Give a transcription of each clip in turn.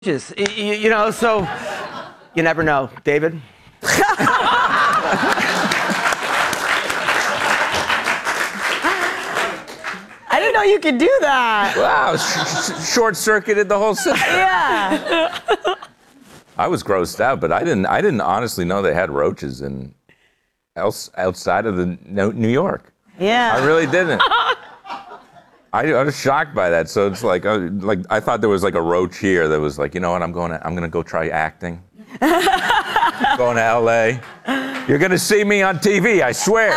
So you never know, David. I didn't know you could do that. Wow, short-circuited the whole system. Yeah. I was grossed out, but I didn't honestly know they had roaches outside of New York. Yeah. I really didn't. I was shocked by that. So it's like I thought there was like a roach here that was like, you know what, I'm gonna go try acting. Going to LA. You're gonna see me on TV, I swear.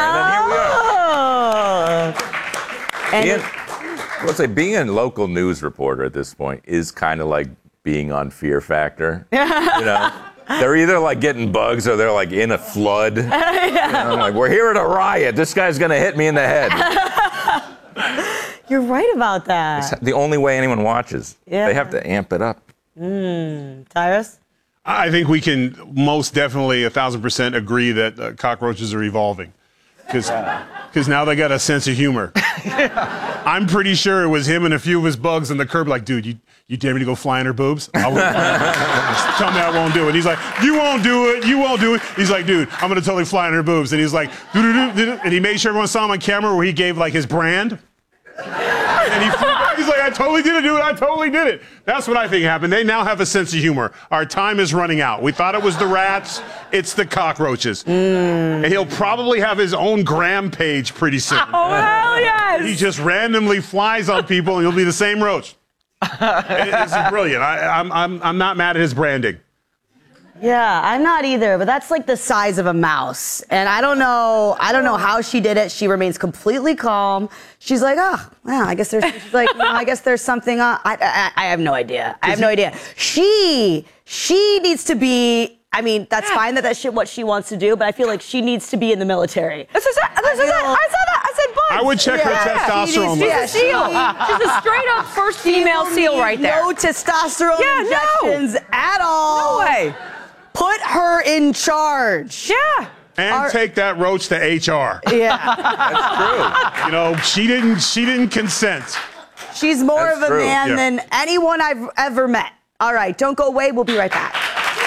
And then here we are. Let's say being a local news reporter at this point is kind of like being on Fear Factor. You know? They're either like getting bugs or they're like in a flood. Yeah. You know, I'm like, we're here at a riot. This guy's gonna hit me in the head. You're right about that. It's the only way anyone watches. Yeah. They have to amp it up. Tyrus? I think we can most definitely 1,000% agree that cockroaches are evolving. Because now they got a sense of humor. I'm pretty sure it was him and a few of his bugs on the curb like, dude, you dare me to go fly in her boobs? I won't. Just tell me I won't do it. He's like, you won't do it. You won't do it. He's like, dude, I'm going to totally fly in her boobs. And he's like, doo-doo-doo. And he made sure everyone saw him on camera where he gave like his brand. And he's like, I totally did it, dude. I totally did it. That's what I think happened. They now have a sense of humor. Our time is running out. We thought it was the rats. It's the cockroaches. And he'll probably have his own Gram page pretty soon. Oh, hell yes. He just randomly flies on people, and he'll be the same roach. It's brilliant. I'm not mad at his branding. Yeah, I'm not either, but that's like the size of a mouse. And I don't know how she did it. She remains completely calm. She's like, oh, well, I guess there's, she's like, no, I guess there's something on. I have no idea. I have no idea. She needs to be, I mean, that's fine that's what she wants to do, but I feel like she needs to be in the military. I saw that. I said, I would check her testosterone She's level. a SEAL. She's a straight up first female SEAL right there. No testosterone injections at all. No way. Put her in charge. Yeah. And take that roach to HR. Yeah. That's true. You know, she didn't consent. She's more That's of a true. man than anyone I've ever met. All right, don't go away. We'll be right back.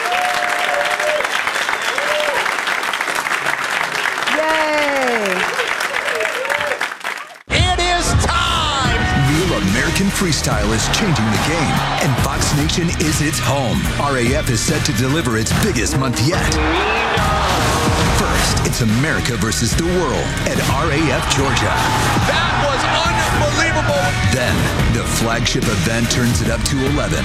Yay. It is time! Real American Freestyle is changing the game, and Fox Nation is its home. RAF is set to deliver its biggest month yet. First, it's America versus the world at RAF Georgia. That was unbelievable. Then, the flagship event turns it up to 11.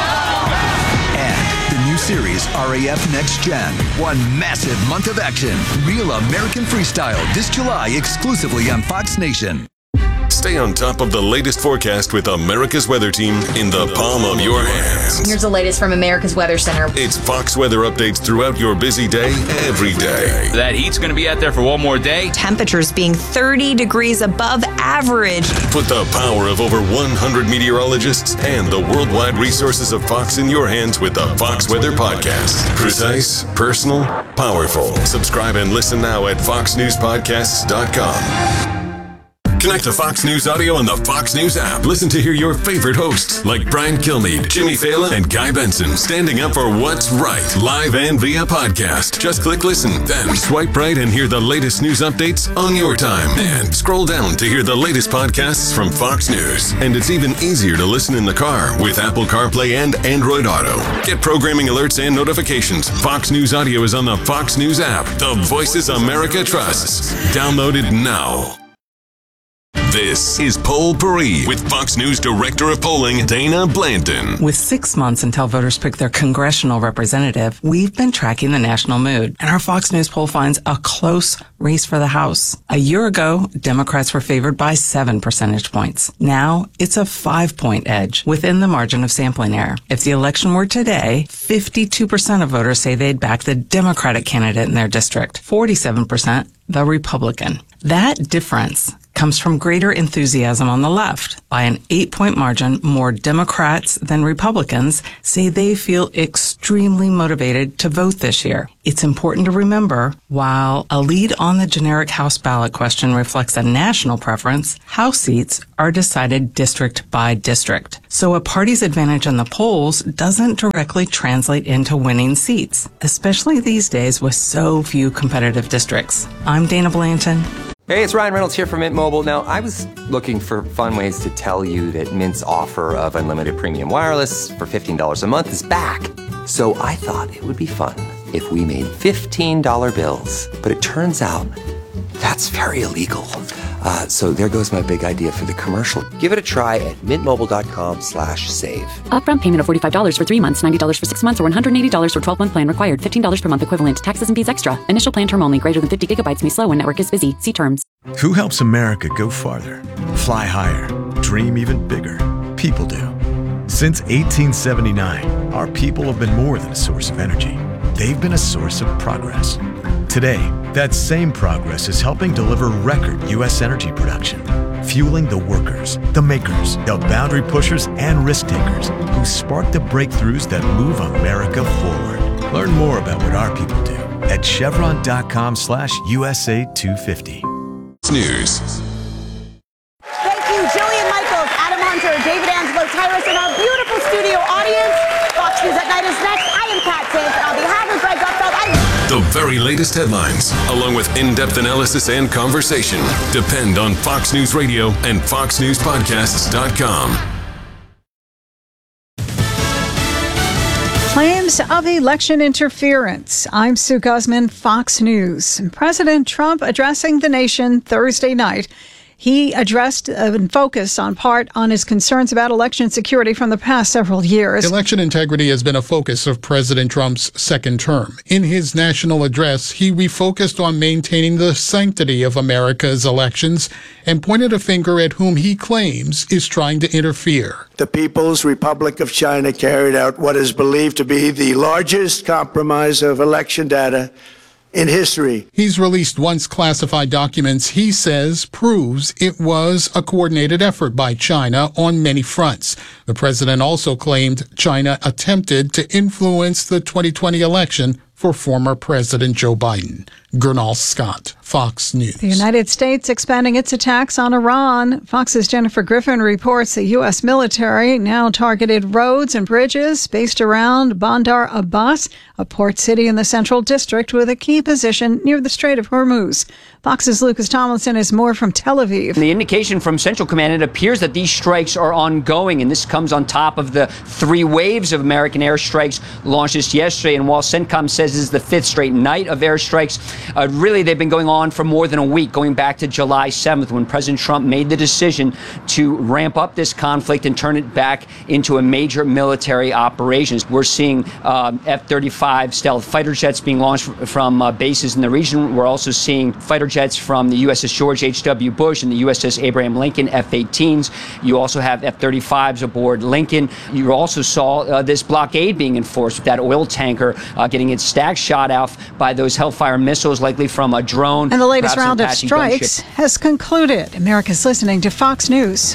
And the new series, RAF Next Gen. One massive month of action. Real American Freestyle this July exclusively on Fox Nation. Stay on top of the latest forecast with America's Weather Team in the palm of your hands. Here's the latest from America's Weather Center. It's Fox weather updates throughout your busy day, every day. That heat's going to be out there for one more day. Temperatures being 30 degrees above average. Put the power of over 100 meteorologists and the worldwide resources of Fox in your hands with the Fox Weather Podcast. Precise, personal, powerful. Subscribe and listen now at foxnewspodcasts.com. Connect to Fox News Audio on the Fox News app. Listen to hear your favorite hosts like Brian Kilmeade, Jimmy Fallon, and Guy Benson standing up for what's right, live and via podcast. Just click listen, then swipe right and hear the latest news updates on your time. And scroll down to hear the latest podcasts from Fox News. And it's even easier to listen in the car with Apple CarPlay and Android Auto. Get programming alerts and notifications. Fox News Audio is on the Fox News app. The voices America trusts. Download it now. This is Poll Paris with Fox News Director of Polling, Dana Blanton. With 6 months until voters pick their congressional representative, we've been tracking the national mood, and our Fox News poll finds a close race for the House. A year ago, Democrats were favored by 7 percentage points. Now, it's a 5-point edge within the margin of sampling error. If the election were today, 52% of voters say they'd back the Democratic candidate in their district, 47% the Republican. That difference comes from greater enthusiasm on the left. By an 8-point margin, more Democrats than Republicans say they feel extremely extremely motivated to vote this year. It's important to remember, while a lead on the generic House ballot question reflects a national preference, House seats are decided district by district. So a party's advantage in the polls doesn't directly translate into winning seats, especially these days with so few competitive districts. I'm Dana Blanton. Hey, it's Ryan Reynolds here from Mint Mobile. Now, I was looking for fun ways to tell you that Mint's offer of unlimited premium wireless for $15 a month is back. So I thought it would be fun if we made $15 bills. But it turns out that's very illegal. So there goes my big idea for the commercial. Give it a try at mintmobile.com/save. Upfront payment of $45 for 3 months, $90 for 6 months, or $180 for 12-month plan required. $15 per month equivalent. Taxes and fees extra. Initial plan term only. Greater than 50 gigabytes may slow when network is busy. See terms. Who helps America go farther? Fly higher? Dream even bigger? People do. Since 1879, our people have been more than a source of energy. They've been a source of progress. Today, that same progress is helping deliver record U.S. energy production, fueling the workers, the makers, the boundary pushers, and risk takers who spark the breakthroughs that move America forward. Learn more about what our people do at chevron.com/USA250. News. Thank you, Jillian Michaels, Adam Hunter, David Angelo, Tyrus, and our beautiful studio audience. Fox News at Night is next. I am Kat Tiff, and on behalf of Greg Gutfeld, The very latest headlines, along with in-depth analysis and conversation, depend on Fox News Radio and FoxNewsPodcasts.com. Claims of election interference. I'm Sue Guzman, Fox News. President Trump addressing the nation Thursday night. He addressed and focused on part on his concerns about election security from the past several years. Election integrity has been a focus of President Trump's second term. In his national address, he refocused on maintaining the sanctity of America's elections and pointed a finger at whom he claims is trying to interfere. The People's Republic of China carried out what is believed to be the largest compromise of election data in history. He's released once classified documents he says proves it was a coordinated effort by China on many fronts. The president also claimed China attempted to influence the 2020 election for former President Joe Biden. Gernal Scott, Fox News. The United States expanding its attacks on Iran. Fox's Jennifer Griffin reports the U.S. military now targeted roads and bridges based around Bandar Abbas, a port city in the central district with a key position near the Strait of Hormuz. Fox's Lucas Tomlinson has more from Tel Aviv. The indication from Central Command, it appears that these strikes are ongoing, and this comes on top of the 3 waves of American airstrikes launched just yesterday. And while CENTCOM says this is the 5th straight night of airstrikes, really they've been going on for more than a week, going back to July 7th when President Trump made the decision to ramp up this conflict and turn it back into a major military operation. We're seeing F-35 stealth fighter jets being launched from bases in the region. We're also seeing fighter jets from the USS George H.W. Bush and the USS Abraham Lincoln F-18s. You also have F-35s aboard Lincoln. You also saw this blockade being enforced with that oil tanker getting its stag shot off by those Hellfire missiles, likely from a drone. And the latest round of strikes has concluded. America's listening to Fox News.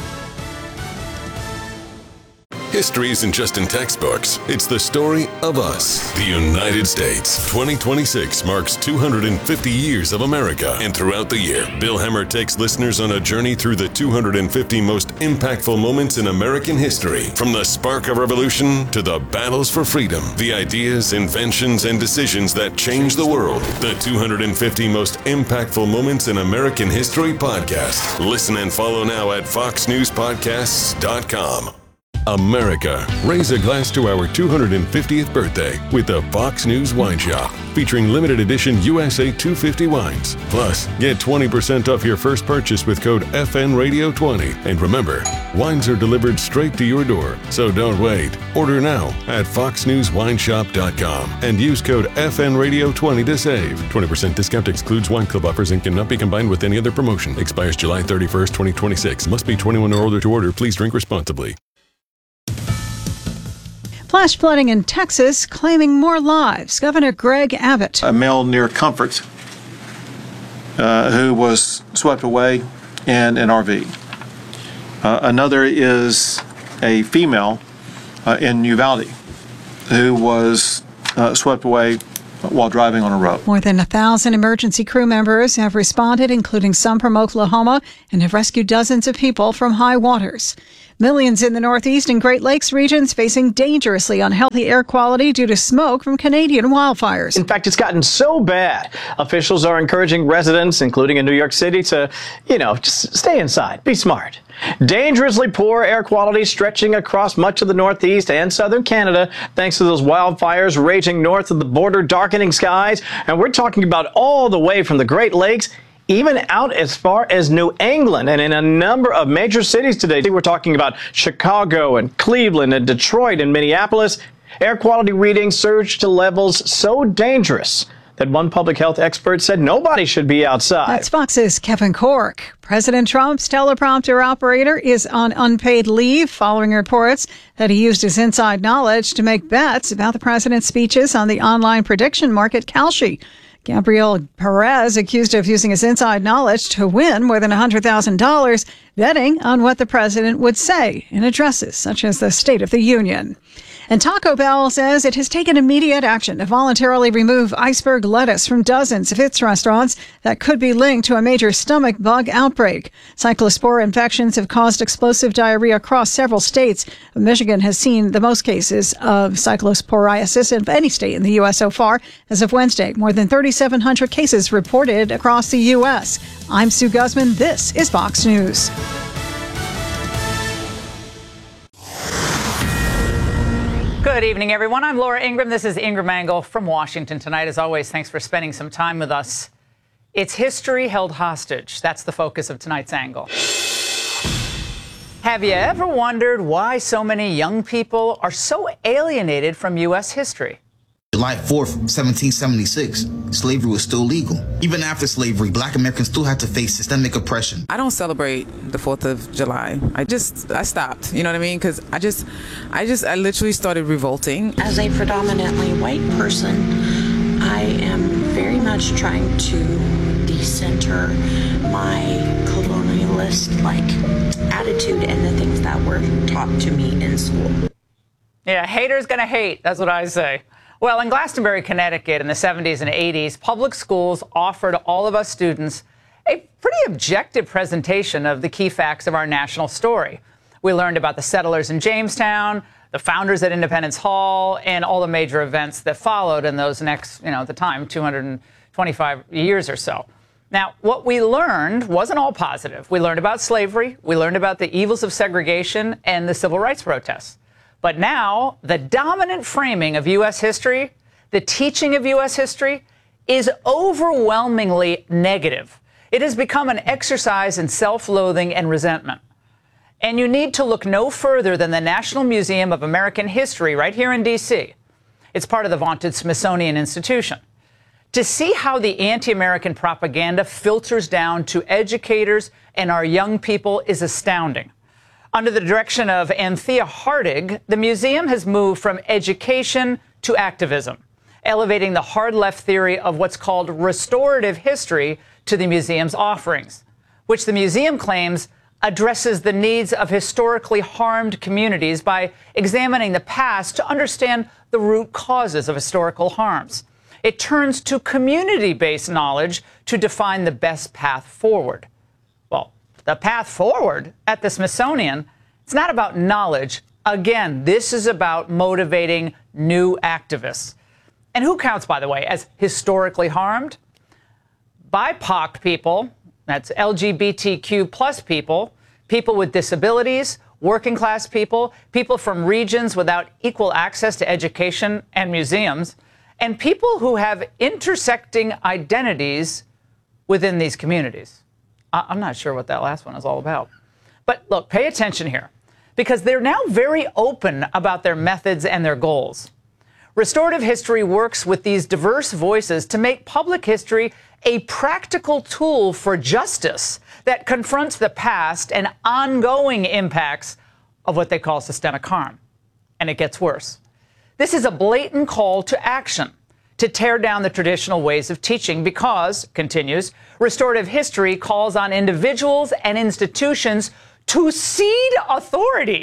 History isn't just in textbooks. It's the story of us, the United States. 2026 marks 250 years of America. And throughout the year, Bill Hemmer takes listeners on a journey through the 250 most impactful moments in American history. From the spark of revolution to the battles for freedom, the ideas, inventions, and decisions that changed the world. The 250 most impactful moments in American history podcast. Listen and follow now at FoxNewsPodcasts.com. America, raise a glass to our 250th birthday with the Fox News Wine Shop, featuring limited edition USA 250 wines. Plus, get 20% off your first purchase with code FNRadio20. And remember, wines are delivered straight to your door, so don't wait. Order now at FoxNewsWineShop.com and use code FNRadio20 to save. 20% discount excludes wine club offers and cannot be combined with any other promotion. Expires July 31st, 2026. Must be 21 or older to order. Please drink responsibly. Flash flooding in Texas claiming more lives. Governor Greg Abbott. A male near Comfort who was swept away in an RV. Another is a female in Uvalde who was swept away while driving on a road. More than 1,000 emergency crew members have responded, including some from Oklahoma, and have rescued dozens of people from high waters. Millions in the Northeast and Great Lakes regions facing dangerously unhealthy air quality due to smoke from Canadian wildfires. In fact, it's gotten so bad, officials are encouraging residents, including in New York City, to, just stay inside, be smart. Dangerously poor air quality stretching across much of the Northeast and southern Canada thanks to those wildfires raging north of the border, darkening skies. And we're talking about all the way from the Great Lakes even out as far as New England and in a number of major cities today. We're talking about Chicago and Cleveland and Detroit and Minneapolis. Air quality readings surged to levels so dangerous that one public health expert said nobody should be outside. That's Fox's Kevin Corke. President Trump's teleprompter operator is on unpaid leave following reports that he used his inside knowledge to make bets about the president's speeches on the online prediction market Kalshi. Gabriel Perez, accused of using his inside knowledge to win more than $100,000, betting on what the president would say in addresses such as the State of the Union. And Taco Bell says it has taken immediate action to voluntarily remove iceberg lettuce from dozens of its restaurants that could be linked to a major stomach bug outbreak. Cyclospora infections have caused explosive diarrhea across several states. Michigan has seen the most cases of cyclosporiasis of any state in the U.S. so far. As of Wednesday, more than 3,700 cases reported across the U.S. I'm Sue Guzman. This is Fox News. Good evening, everyone. I'm Laura Ingraham. This is Ingram Angle from Washington tonight. As always, thanks for spending some time with us. It's history held hostage. That's the focus of tonight's angle. Have you ever wondered why so many young people are so alienated from U.S. history? July 4th, 1776, slavery was still legal. Even after slavery, black Americans still had to face systemic oppression. I don't celebrate the 4th of July. I stopped, you know what I mean? Because I literally started revolting. As a predominantly white person, I am very much trying to decenter my colonialist attitude and the things that were taught to me in school. Yeah, haters gonna hate, that's what I say. Well, in Glastonbury, Connecticut in the 70s and 80s, public schools offered all of us students a pretty objective presentation of the key facts of our national story. We learned about the settlers in Jamestown, the founders at Independence Hall, and all the major events that followed in those next, at the time, 225 years or so. Now, what we learned wasn't all positive. We learned about slavery, we learned about the evils of segregation and the civil rights protests. But now, the dominant framing of U.S. history, the teaching of U.S. history, is overwhelmingly negative. It has become an exercise in self-loathing and resentment. And you need to look no further than the National Museum of American History right here in D.C. It's part of the vaunted Smithsonian Institution. To see how the anti-American propaganda filters down to educators and our young people is astounding. Under the direction of Anthea Hardig, the museum has moved from education to activism, elevating the hard left theory of what's called restorative history to the museum's offerings, which the museum claims addresses the needs of historically harmed communities by examining the past to understand the root causes of historical harms. It turns to community-based knowledge to define the best path forward. The path forward at the Smithsonian, it's not about knowledge. Again, this is about motivating new activists. And who counts, by the way, as historically harmed? BIPOC people, that's LGBTQ plus people, people with disabilities, working class people, people from regions without equal access to education and museums, and people who have intersecting identities within these communities. I'm not sure what that last one is all about. But look, pay attention here, because they're now very open about their methods and their goals. Restorative history works with these diverse voices to make public history a practical tool for justice that confronts the past and ongoing impacts of what they call systemic harm. And it gets worse. This is a blatant call to action, to tear down the traditional ways of teaching because, continues, restorative history calls on individuals and institutions to cede authority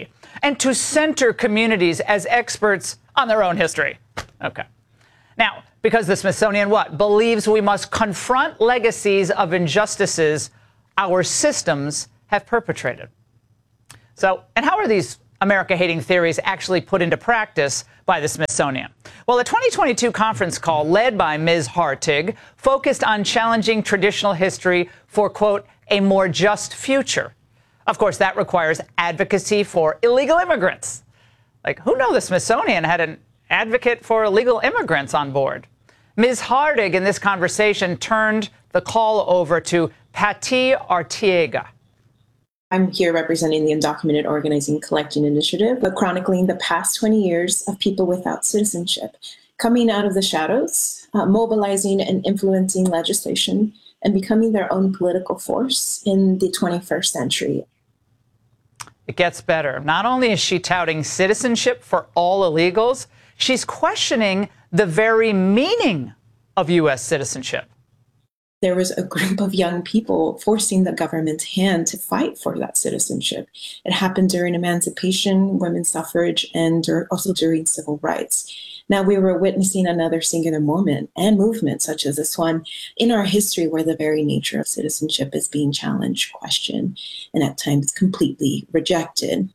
and to center communities as experts on their own history. Okay. Now, because the Smithsonian believes we must confront legacies of injustices our systems have perpetrated. So, and how are these America-hating theories actually put into practice by the Smithsonian? Well, a 2022 conference call led by Ms. Hartig focused on challenging traditional history for, quote, a more just future. Of course, that requires advocacy for illegal immigrants. Like, who knew the Smithsonian had an advocate for illegal immigrants on board? Ms. Hartig in this conversation turned the call over to Patti Arteaga. I'm here representing the Undocumented Organizing Collecting Initiative, but chronicling the past 20 years of people without citizenship, coming out of the shadows, mobilizing and influencing legislation, and becoming their own political force in the 21st century. It gets better. Not only is she touting citizenship for all illegals, she's questioning the very meaning of U.S. citizenship. There was a group of young people forcing the government's hand to fight for that citizenship. It happened during emancipation, women's suffrage, and also during civil rights. Now we were witnessing another singular moment and movement such as this one in our history where the very nature of citizenship is being challenged, questioned, and at times completely rejected.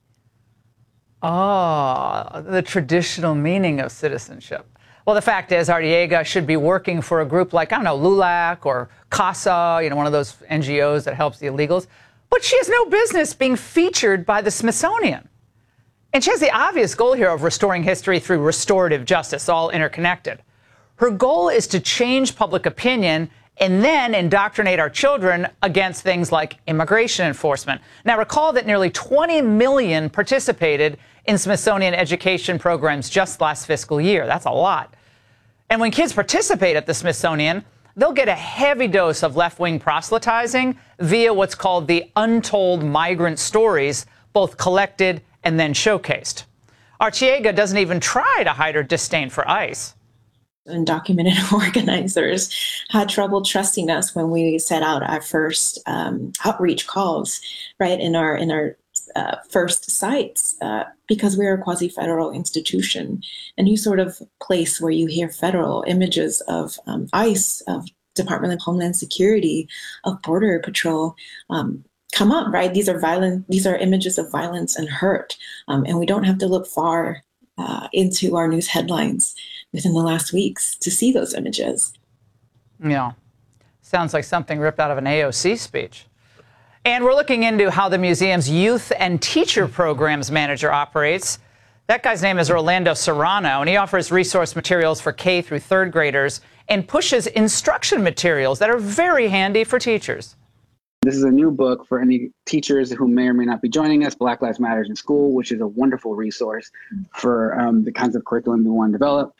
Oh, the traditional meaning of citizenship. Well, the fact is, Arteaga should be working for a group like, I don't know, LULAC or CASA, one of those NGOs that helps the illegals. But she has no business being featured by the Smithsonian. And she has the obvious goal here of restoring history through restorative justice, all interconnected. Her goal is to change public opinion and then indoctrinate our children against things like immigration enforcement. Now, recall that nearly 20 million participated in Smithsonian education programs just last fiscal year. That's a lot. And when kids participate at the Smithsonian, they'll get a heavy dose of left-wing proselytizing via what's called the untold migrant stories, both collected and then showcased. Arteaga doesn't even try to hide her disdain for ICE. Undocumented organizers had trouble trusting us when we set out our first outreach calls, right, in our first sites, because we're a quasi-federal institution. And you sort of place where you hear federal images of ICE, of Department of Homeland Security, of Border Patrol, come up, right? These are images of violence and hurt. And we don't have to look far into our news headlines within the last weeks to see those images. Yeah, sounds like something ripped out of an AOC speech. And we're looking into how the museum's youth and teacher programs manager operates. That guy's name is Orlando Serrano, and he offers resource materials for K through third graders and pushes instruction materials that are very handy for teachers. This is a new book for any teachers who may or may not be joining us, Black Lives Matter in School, which is a wonderful resource for the kinds of curriculum we want to develop.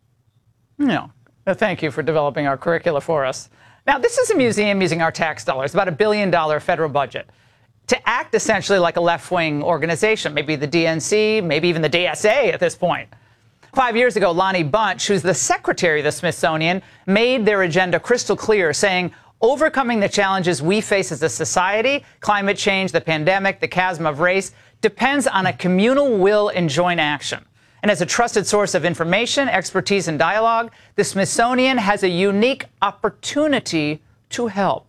Yeah, thank you for developing our curricula for us. Now, this is a museum using our tax dollars, about $1 billion federal budget, to act essentially like a left-wing organization, maybe the DNC, maybe even the DSA at this point. 5 years ago, Lonnie Bunch, who's the secretary of the Smithsonian, made their agenda crystal clear, saying, overcoming the challenges we face as a society, climate change, the pandemic, the chasm of race, depends on a communal will and joint action. And as a trusted source of information, expertise, and dialogue, the Smithsonian has a unique opportunity to help.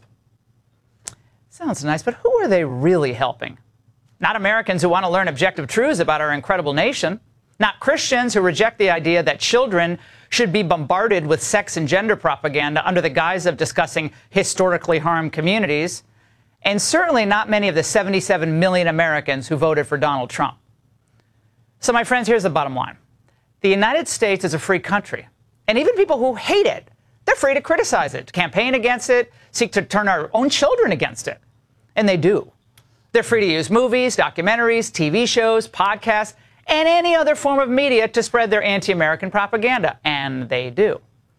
Sounds nice, but who are they really helping? Not Americans who want to learn objective truths about our incredible nation. Not Christians who reject the idea that children should be bombarded with sex and gender propaganda under the guise of discussing historically harmed communities. And certainly not many of the 77 million Americans who voted for Donald Trump. So, my friends, here's the bottom line. The United States is a free country. And even people who hate it, they're free to criticize it, campaign against it, seek to turn our own children against it. And they do. They're free to use movies, documentaries, TV shows, podcasts, and any other form of media to spread their anti-American propaganda. And they do.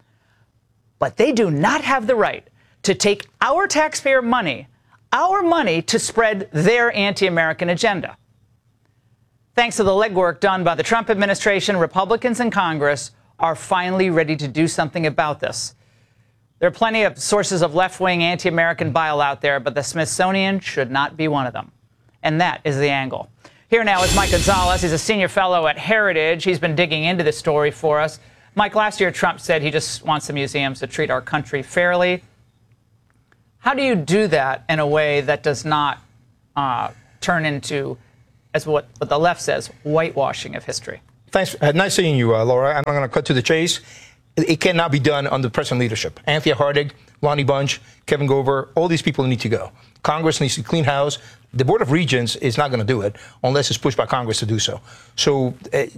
But they do not have the right to take our taxpayer money, our money, to spread their anti-American agenda. Thanks to the legwork done by the Trump administration, Republicans in Congress are finally ready to do something about this. There are plenty of sources of left-wing anti-American bile out there, but the Smithsonian should not be one of them. And that is the angle. Here now is Mike Gonzalez. He's a senior fellow at Heritage. He's been digging into this story for us. Mike, last year Trump said he just wants the museums to treat our country fairly. How do you do that in a way that does not turn into, as what the left says, whitewashing of history? Thanks. Nice seeing you, Laura. I'm going to cut to the chase. It cannot be done under present leadership. Anthea Hardig, Lonnie Bunch, Kevin Gover, all these people need to go. Congress needs to clean house. The Board of Regents is not going to do it unless it's pushed by Congress to do so. So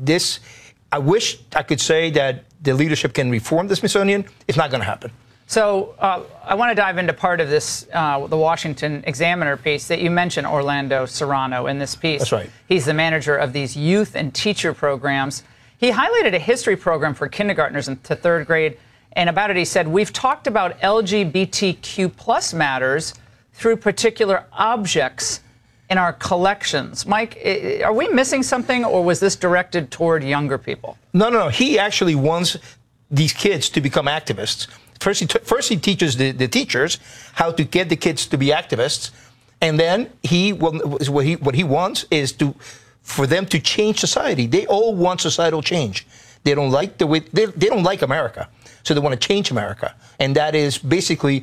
I wish I could say that the leadership can reform the Smithsonian. It's not going to happen. So I want to dive into part of this, the Washington Examiner piece that you mentioned, Orlando Serrano, in this piece. That's right. He's the manager of these youth and teacher programs. He highlighted a history program for kindergartners to third grade, and about it he said, we've talked about LGBTQ plus matters through particular objects in our collections. Mike, are we missing something, or was this directed toward younger people? No. He actually wants these kids to become activists. First he teaches the teachers how to get the kids to be activists, and then what he wants is for them to change society. They all want societal change. They don't like the way they don't like America, so they want to change America, and that is basically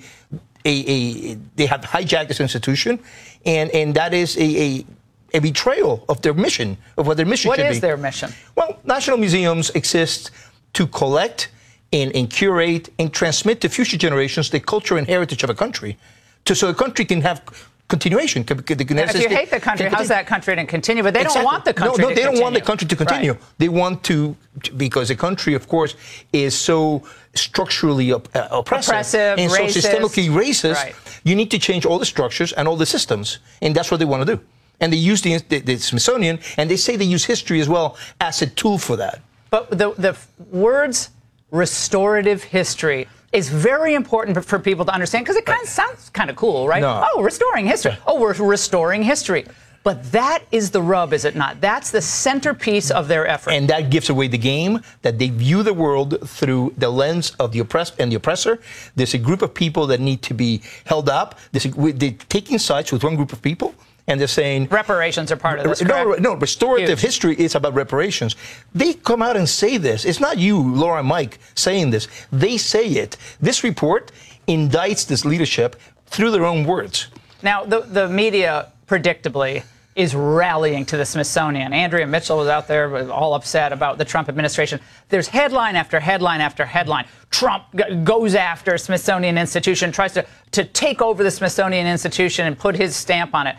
they have hijacked this institution, and that is a betrayal of their mission, of what their mission should be. What is their mission? Well, national museums exist to collect and curate and transmit to future generations the culture and heritage of a country, so the country can have continuation. If you hate the country, how's that country to continue? But they don't want the country to continue. No, they don't want the country to continue. Right. They want to, because the country, of course, is so structurally oppressive and so systemically racist. Right. You need to change all the structures and all the systems, and that's what they want to do. And they use the Smithsonian, and they say they use history as well as a tool for that. But the words restorative history is very important for people to understand, because it kind of sounds kind of cool, right? No. Oh, restoring history. Yeah. Oh, we're restoring history. But that is the rub, is it not? That's the centerpiece of their effort. And that gives away the game, that they view the world through the lens of the oppressed and the oppressor. There's a group of people that need to be held up. They're taking sides with one group of people, and they're saying reparations are part of this. No, restorative history is about reparations. They come out and say this. It's not you, Laura and Mike, saying this. They say it. This report indicts this leadership through their own words. Now, the media, predictably, is rallying to the Smithsonian. Andrea Mitchell was out there all upset about the Trump administration. There's headline after headline after headline. Trump goes after Smithsonian Institution, tries to take over the Smithsonian Institution and put his stamp on it.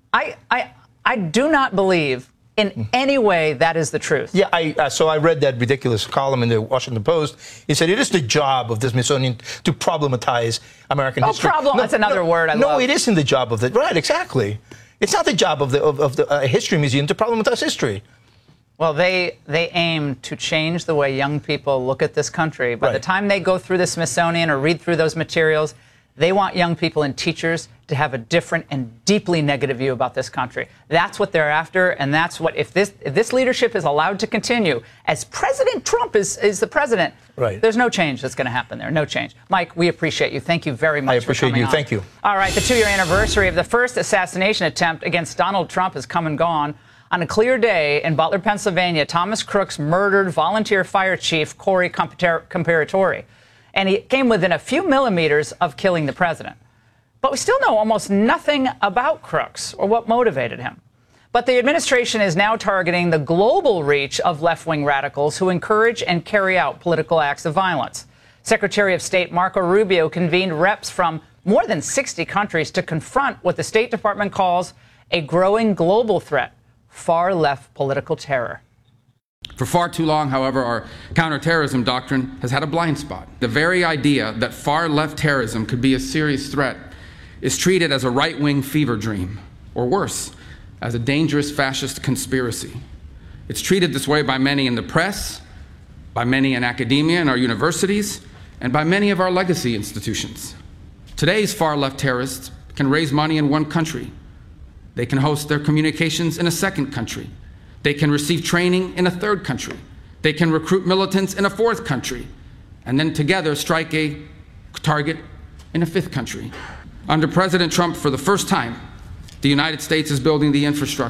I do not believe in any way that is the truth. Yeah, so I read that ridiculous column in the Washington Post. It said it is the job of the Smithsonian to problematize American history. That's another word I love. No, it isn't the job of the... Right, exactly. It's not the job of the History Museum to problematize history. Well, they aim to change the way young people look at this country. By the time they go through the Smithsonian or read through those materials, they want young people and teachers to have a different and deeply negative view about this country. That's what they're after, and that's what, if this leadership is allowed to continue, as President Trump is the president, there's no change that's going to happen there, no change. Mike, we appreciate you. Thank you very much for coming on. I appreciate you. Thank you. All right, the 2-year anniversary of the first assassination attempt against Donald Trump has come and gone. On a clear day in Butler, Pennsylvania, Thomas Crooks murdered volunteer fire chief Corey Comparatori, and he came within a few millimeters of killing the president. But we still know almost nothing about Crooks or what motivated him. But the administration is now targeting the global reach of left-wing radicals who encourage and carry out political acts of violence. Secretary of State Marco Rubio convened reps from more than 60 countries to confront what the State Department calls a growing global threat, far-left political terror. For far too long, however, our counterterrorism doctrine has had a blind spot. The very idea that far-left terrorism could be a serious threat is treated as a right-wing fever dream, or worse, as a dangerous fascist conspiracy. It's treated this way by many in the press, by many in academia and our universities, and by many of our legacy institutions. Today's far-left terrorists can raise money in one country. They can host their communications in a second country. They can receive training in a third country. They can recruit militants in a fourth country, and then together strike a target in a fifth country. Under President Trump, for the first time, the United States is building the infrastructure,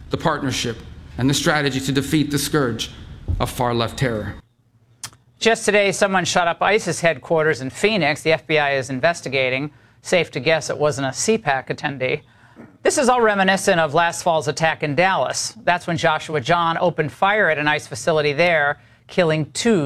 the partnership, and the strategy to defeat the scourge of far-left terror. Just today, someone shot up ISIS headquarters in Phoenix. The FBI is investigating. Safe to guess it wasn't a CPAC attendee. This is all reminiscent of last fall's attack in Dallas. That's when Joshua John opened fire at an ICE facility there, killing 2